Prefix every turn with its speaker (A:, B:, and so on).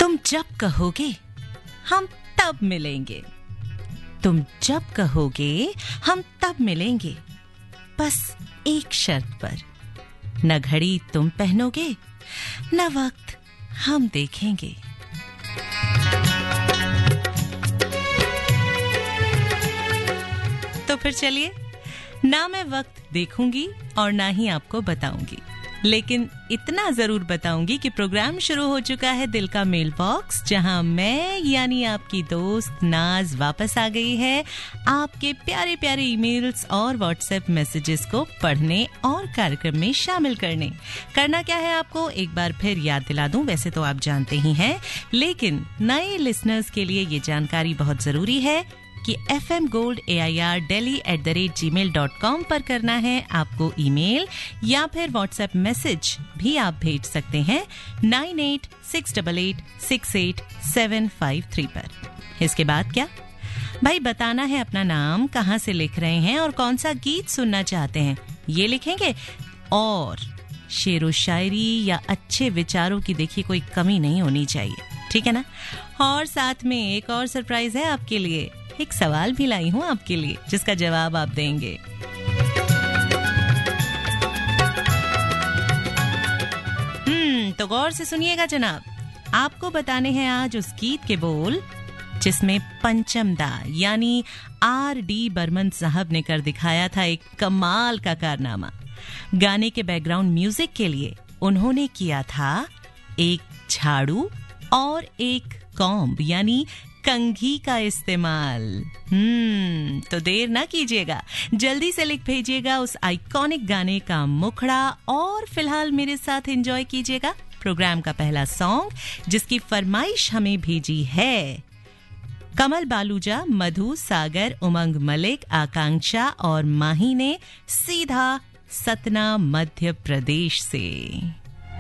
A: तुम जब कहोगे हम तब मिलेंगे, तुम जब कहोगे हम तब मिलेंगे, बस एक शर्त पर, न घड़ी तुम पहनोगे न वक्त हम देखेंगे। तो फिर चलिए, ना मैं वक्त देखूंगी और ना ही आपको बताऊंगी, लेकिन इतना जरूर बताऊंगी कि प्रोग्राम शुरू हो चुका है दिल का मेल बॉक्स, जहां मैं यानी आपकी दोस्त नाज वापस आ गई है आपके प्यारे प्यारे ईमेल्स और व्हाट्सएप मैसेजेस को पढ़ने और कार्यक्रम में शामिल करने। करना क्या है आपको, एक बार फिर याद दिला दूं, वैसे तो आप जानते ही हैं, लेकिन नए लिसनर्स के लिए ये जानकारी बहुत जरूरी है कि FM Gold AIR delhi@gmail.com पर करना है आपको ईमेल, या फिर व्हाट्सएप मैसेज भी आप भेज सकते हैं 9868868753 पर। इसके बाद क्या भाई, बताना है अपना नाम, कहां से लिख रहे हैं और कौन सा गीत सुनना चाहते हैं, ये लिखेंगे। और शेरो शायरी या अच्छे विचारों की देखिए कोई कमी नहीं होनी चाहिए, ठीक है ना। और साथ में एक और सरप्राइज है आपके लिए, एक सवाल भी लाई हूं आपके लिए जिसका जवाब आप देंगे। तो गौर से सुनिएगा जनाब, आपको बताने हैं आज उस गीत के बोल जिसमें पंचम दा यानी R.D. बर्मन साहब ने कर दिखाया था एक कमाल का कारनामा। गाने के बैकग्राउंड म्यूजिक के लिए उन्होंने किया था एक झाड़ू और एक कॉम्ब यानी कंघी का इस्तेमाल। तो देर ना कीजिएगा, जल्दी से लिख भेजिएगा उस आइकॉनिक गाने का मुखड़ा, और फिलहाल मेरे साथ एंजॉय कीजिएगा प्रोग्राम का पहला सॉन्ग, जिसकी फरमाइश हमें भेजी है कमल बालूजा, मधु, सागर, उमंग मलिक, आकांक्षा और माही ने, सीधा सतना मध्य प्रदेश से।